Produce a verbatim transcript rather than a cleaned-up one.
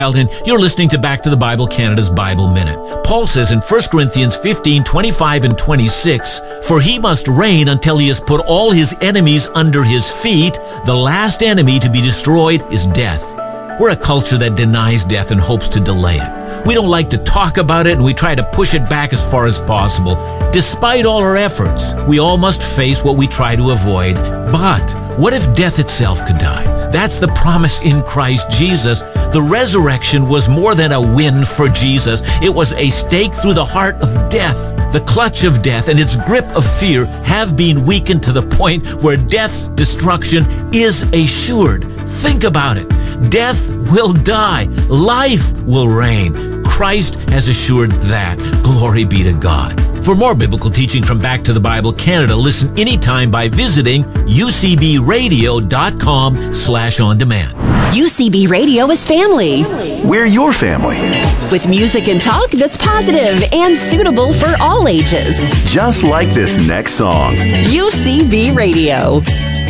And you're listening to Back to the Bible Canada's Bible Minute. Paul says in First Corinthians fifteen, twenty-five and twenty-six, "For he must reign until he has put all his enemies under his feet. The last enemy to be destroyed is death." We're a culture that denies death and hopes to delay it. We don't like to talk about it, and we try to push it back as far as possible. Despite all our efforts, we all must face what we try to avoid. But what if death itself could die? That's the promise in Christ Jesus. The resurrection was more than a win for Jesus. It was a stake through the heart of death. The clutch of death and its grip of fear have been weakened to the point where death's destruction is assured. Think about it. Death will die. Life will reign. Christ has assured that. Glory be to God. For more biblical teaching from Back to the Bible Canada, listen anytime by visiting u c b radio dot com slash on demand. U C B Radio is family. We're your family. With music and talk that's positive and suitable for all ages. Just like this next song. U C B Radio.